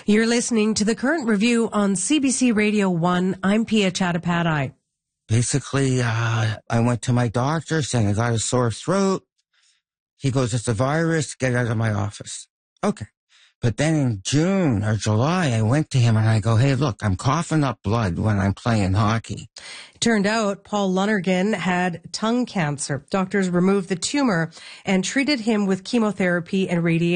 You're listening to the Current Review on CBC Radio 1. I'm Pia Chattopadhyay. Basically, I went to my doctor saying I got a sore throat. He goes, it's a virus, get out of my office. Okay. But then in June or July, I went to him and I go, hey, look, I'm coughing up blood when I'm playing hockey. Turned out Paul Lonergan had tongue cancer. Doctors removed the tumor and treated him with chemotherapy and radiation.